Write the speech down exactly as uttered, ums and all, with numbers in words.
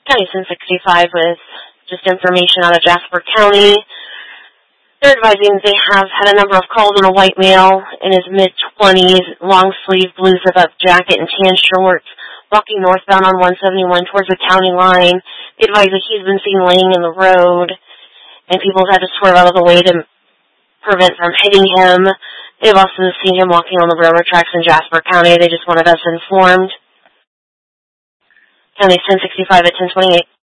County ten sixty-five with just information out of Jasper County. They're advising they have had a number of calls on a white male in his mid-twenties, long-sleeve blue zip-up jacket and tan shorts, walking northbound on one seventy-one towards the county line. They advise that he's been seen laying in the road, and people have had to swerve out of the way to prevent from hitting him. They've also seen him walking on the railroad tracks in Jasper County. They just wanted us informed. County ten sixty-five at ten twenty-eight.